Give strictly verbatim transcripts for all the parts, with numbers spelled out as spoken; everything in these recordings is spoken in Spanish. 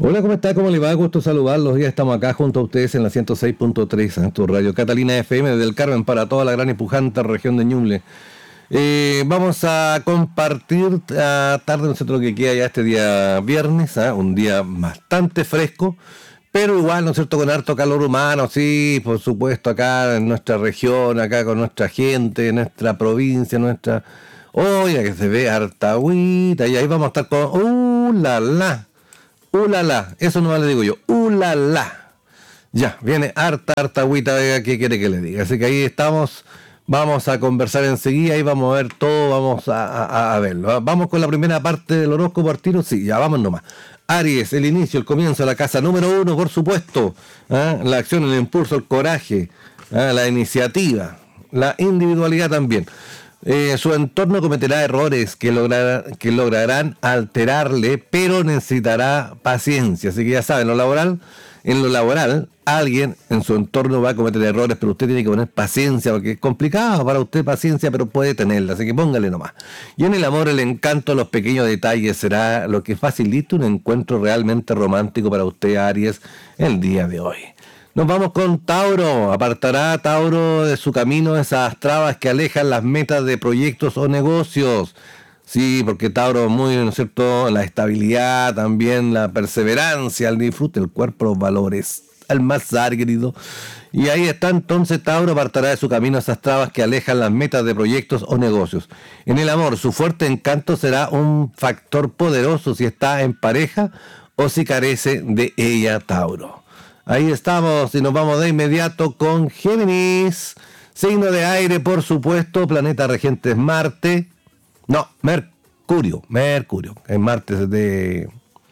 Hola, ¿cómo está? ¿Cómo le va? Gusto saludarlos. Ya estamos acá junto a ustedes en la ciento seis punto tres, en tu radio Catalina F M desde el Carmen para toda la gran y pujante región de Ñuble. Eh, vamos a compartir a tarde, no sé lo que queda ya este día viernes, ¿eh? Un día bastante fresco, pero igual, ¿no es cierto?, con harto calor humano, sí, por supuesto, acá en nuestra región, acá con nuestra gente, en nuestra provincia, nuestra... Oiga, que se ve harta agüita, y ahí vamos a estar con... ¡Uh, la, la! ¡Uh, la, la! Eso no le digo yo, ¡uh, la, la! Ya, viene harta, harta agüita, oiga, ¿qué quiere que le diga? Así que ahí estamos... Vamos a conversar enseguida y vamos a ver todo, vamos a, a, a verlo. Vamos con la primera parte del horóscopo al tiro, sí, ya vamos nomás. Aries, el inicio, el comienzo, la casa número uno, por supuesto. ¿eh? La acción, el impulso, el coraje, ¿eh? La iniciativa, la individualidad también. Eh, su entorno cometerá errores que, lograr, que lograrán alterarle, pero necesitará paciencia. Así que ya saben, lo laboral, en lo laboral, alguien en su entorno va a cometer errores, pero usted tiene que poner paciencia, porque es complicado para usted paciencia, pero puede tenerla, así que póngale nomás. Y en el amor, el encanto, los pequeños detalles será lo que facilite un encuentro realmente romántico para usted, Aries, el día de hoy. Nos vamos con Tauro. Apartará Tauro de su camino esas trabas que alejan las metas de proyectos o negocios. Sí, porque Tauro es muy, ¿no es cierto?, la estabilidad, también la perseverancia, el disfrute, el cuerpo, los valores, el más querido. Y ahí está entonces Tauro, apartará de su camino esas trabas que alejan las metas de proyectos o negocios. En el amor, su fuerte encanto será un factor poderoso si está en pareja o si carece de ella, Tauro. Ahí estamos y nos vamos de inmediato con Géminis. Signo de aire, por supuesto, planeta regente es Marte. No, Mercurio, Mercurio. Es Marte de...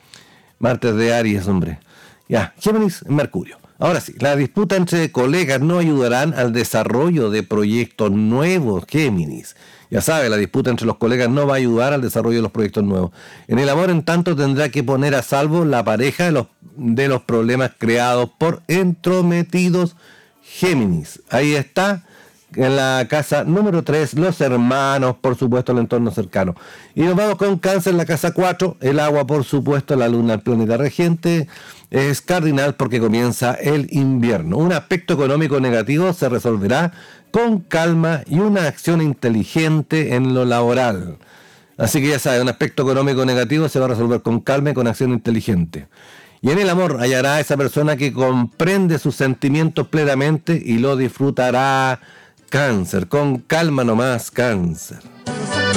Marte de Aries, hombre. Ya, Géminis, Mercurio. Ahora sí, la disputa entre colegas no ayudarán al desarrollo de proyectos nuevos, Géminis. Ya sabe, la disputa entre los colegas no va a ayudar al desarrollo de los proyectos nuevos. En el amor, en tanto, tendrá que poner a salvo la pareja de los, de los problemas creados por entrometidos, Géminis. Ahí está, en la casa número tres, los hermanos, por supuesto, el entorno cercano. Y nos vamos con Cáncer, la casa cuatro, el agua, por supuesto, la luna, el planeta regente, es cardinal porque comienza el invierno. Un aspecto económico negativo se resolverá con calma y una acción inteligente en lo laboral. Así que ya sabe, un aspecto económico negativo se va a resolver con calma y con acción inteligente. Y en el amor hallará a esa persona que comprende sus sentimientos plenamente y lo disfrutará. Cáncer, con calma nomás, Cáncer.